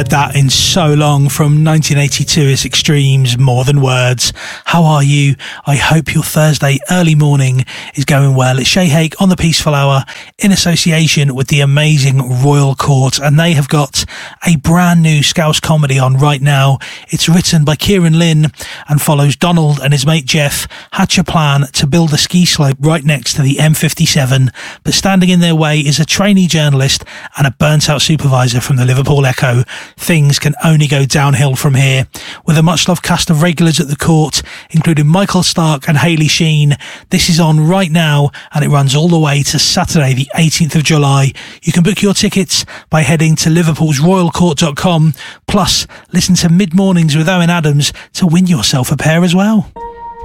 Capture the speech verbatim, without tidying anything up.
That in so long from nineteen eighty-two is Extremes, More Than Words. How are you? I hope your Thursday early morning is going well. It's Shay Hake on the Peaceful Hour in association with the amazing Royal Court, and they have got a brand new Scouse comedy on right now. It's written by Kieran Lynn and follows Donald and his mate Jeff hatch a plan to build a ski slope right next to the M fifty-seven, but standing in their way is a trainee journalist and a burnt out supervisor from the Liverpool Echo. Things can only go downhill from here. With a much-loved cast of regulars at the court, including Michael Stark and Hayley Sheen, this is on right now, and it runs all the way to Saturday, the eighteenth of July. You can book your tickets by heading to liverpool's royal court dot com. Plus, listen to Mid Mornings with Owen Adams to win yourself a pair as well.